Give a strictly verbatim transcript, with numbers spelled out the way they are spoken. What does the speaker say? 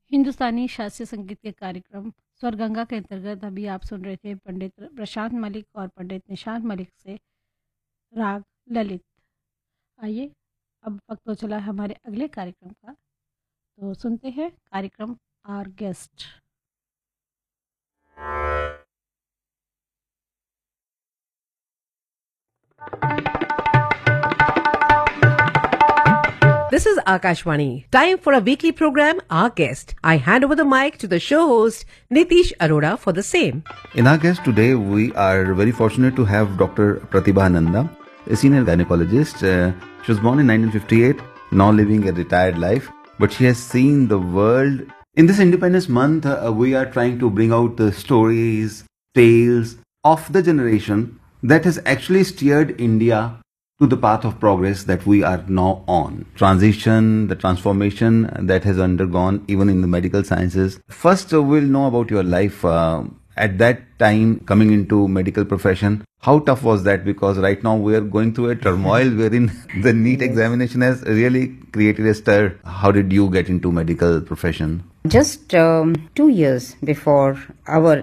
हिंदुस्तानी शास्त्रीय संगीत के कार्यक्रम स्वर गंगा के अंतर्गत अभी आप सुन रहे थे पंडित प्रशांत मलिक और पंडित निशांत मलिक से राग ललित। आइए, अब वक्त हो चला है हमारे अगले कार्यक्रम का, तो सुनते हैं कार्यक्रम our guest. This is Akashvani. Time for a weekly program, Our Guest. I hand over the mic to the show host, Nitish Arora, for the same. In our guest today, we are very fortunate to have Doctor Pratibha Nanda, a senior gynecologist. Uh, she was born in nineteen fifty-eight, now living a retired life, but she has seen the world. In this Independence Month, uh, we are trying to bring out the stories, tales of the generation that has actually steered India to the path of progress that we are now on. Transition, the transformation that has undergone even in the medical sciences. First, uh, we'll know about your life uh, at that time coming into medical profession. How tough was that? Because right now we are going through a turmoil wherein the NEET examination has really created a stir. How did you get into medical profession? Just um, two years before our